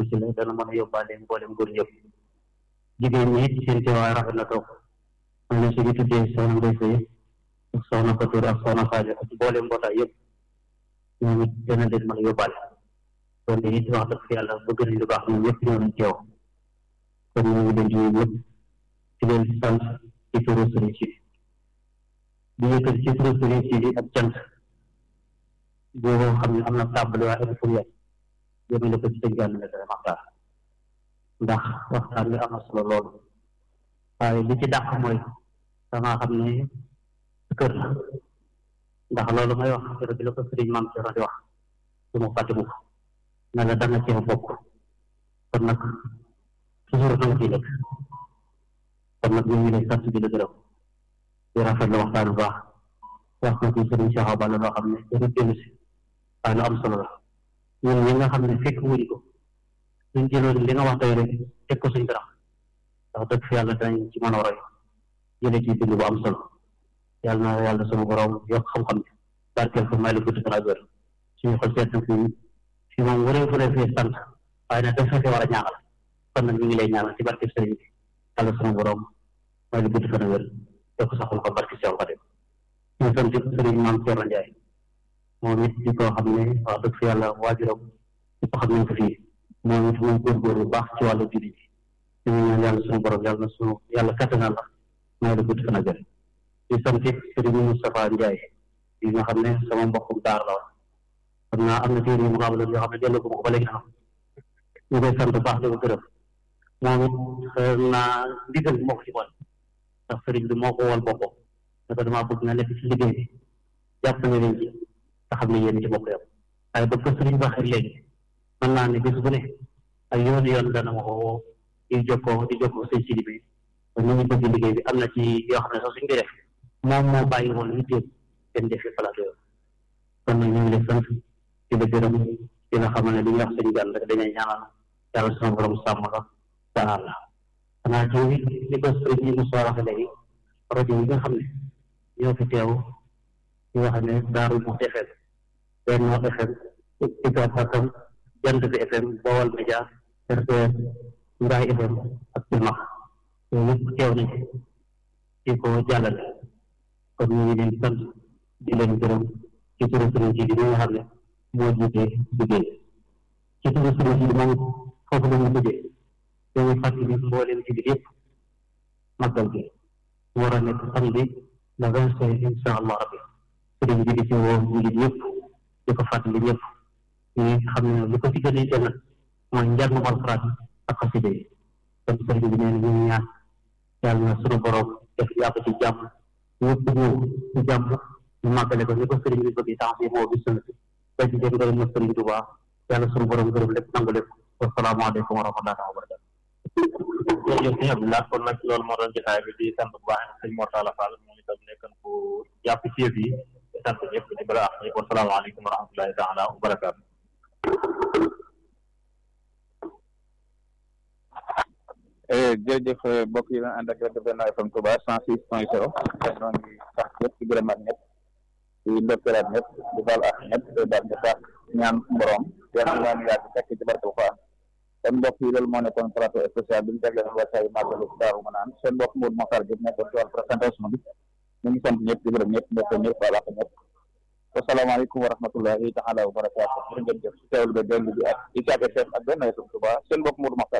si la dana mën a yóbbaale mboolem góor yëpp jigéen ñi it seen teewaay rafet na toog man ne suñu tuddee soxna Ndeye Seye ak soxna Fatou ak soxna Sadio ak mboolem mbootaay yëpp ñoom it dana leen mën a yóbbaale kon it wax dëgg yàlla bëgg nañ lu baax ñoom ñëpp ñoo nañ teew kon ñu ngi leen di nuyu ñëpp di leen sant ci turu Sëriñ Sidi di yëkkati ci turu Sëriñ Sidi ak cant boo xam ne am na tàmbali waaye am fu yàgg jëmale ko ci sëñ Gana Messere Maxtaar ndax waxtaan bi am na solo loolu waaye li ci dàq mooy damaa xam ne kër la ndax loolu may wax kër bi la ko sëriñ Maam Cerno di wax su ma fàtte mukk ne la danga cee bokk kon nag toujours danga ciy nekk kon nag ñu ngi lay sant di la gërëm di rafetlu waxtaan bu baax wax na ci sëriñ Cheikh Awa Balla loo xam ne dañu dellu si waaye lu am solo la ñun ñi nga xam ne fekk wuñu ko suñ jëloon li nga wax tey rek teg ko suñ dara ndax dëgg fi yàlla danañ ci mën a roy jële ci bind bu am solo yàlla na yàlla sunu borom yokk xam-xam bi barkeel ko may la gudd fan ak wér suñu xol seet na fi moom waree fu fee sant waaye nag dafa fekk war a ñaanal kon nag ñu ngi lay ñaanal ci barkeel sëriñ bi yàlla sunu borom may la gudd fan ak wér yokk sa xam-xam barkeel Seex Xaadim ñu sant sëriñ Maam Cerno Njaay moom it di ko xam ne wax dëgg fi yàlla waajuram di ko xam nañ ko fii moom it moom góorgóor bu baax ci wàllu julli ji ñu ñaan yàlla sunu borom yàlla na sunu yàlla kattanal la may la gudd fan ak wér di sant sëriñ Moustapha Ndiaye yi nga xam ne sama mbokkum daar la woon xam naa am na téere yu mu xamaloon yoo xam ne delloo ko ma ko ba léegi na ñu koy sant bu baax di ko gërëm moom it xam naa ndigal moo ko ci woon ndax sëriñ bi moo ko woon boppam ne ko damaa bëgg nga nekk ci liggéey bi jàpp ne leen ci nga xam ne yéen ci bokk yam waaye bëgg ko sëriñ waxee léegi mën naa ne bis bu ne ak yoon dana ma ko woo di jokkoo sëñ Sidi bi ñu ngi bëgg liggéey bi am na ci yoo xam ne sax suñ koy def moom moo bàyyi woon liggéey kenn defee plateau yooyu kon nag ñu ngi lay sant di la gërëm di la xamal ne li ñu wax sëñ Gana rek dañuy ñaanal yàlla sama borom sàmm la daal la xanaa ci li ko sëriñ yi Moussa waxee léegi rajo yi nga xam ne ñoo fi teew ñu wax ne Daaru Muxti FM Benno FM Ucab FM Jant bi FM Bawal Média RTS Ngaye FM ak Silmax yooyu yëpp teew nañ ci ko jàllale kon ñu ngi leen di sant di leen gërëm ci turu sëriñ si bi nga xam ne moo jiite liggéey ci turu sëriñ si moom foofu la ñu jógee ñoo ngi fàttali mbooleem ci biir yëpp màggal gi mu war a nekk samedi le 25 incha allah rabbi sëriñ bi di ci woo njiit yëpp di ko fàttali ñëpp ñi xam ne li ko ci gën a jël nag mooy njàngum alxuraan ak xasida yi kon sëriñ bi nee na ñu ngi ñaan yàlla na sunu borom def yàpp ci jàmm ñëpp ñëw ci jàmm ñu màggale ko ni ko sëriñ bi bëgg temps bi moo bi sëna si dañ ci jëm ngërëm na sëriñ Tuubaa yàlla sunu borom gërëm lépp nangu lépp wasalaamaaleykum wa rahmatullahi wa barakatu jërëjëf sëñ Abdoulaye kon nag loolu moo doon jotaay bi di sant bu baax sëñ Mortala Fall moom itam nekkan ku jàpp ci yëf yi di sant ñëpp di bala ak ñëpp wasalaamaaleykum wa rahmatullahi taala wa barakatu jërëjëf mbokk yi doon ànd ak rajo Benno FM Touba 106.0 ñoo ngi sax ñëpp di gërëmaat ñëpp di ndokkeelaat ñëpp di baal ak ñëpp daal di sax ñaan borom yàlla ñaan yàgg fekk ci barke bu baax kon mbokk yi loolu moo nekkoon plateau spécial bi ñu jagleel wàccaayu màggalu Daaru Manaan seen mbokk Modou Makhtar Diop nekkoon ci wàllu présentation bi ñu ngi sant ñëpp di gërëm ñëpp ndokkeel ñëpp baal ak ñëpp wasalaamaaleykum wa rahmatullahi taala wa barakaatu jërë ngeen jëf si teewlu ba dellu bi ak Ucab FM ak Benno FM Touba seen mbokk Modou Makhtar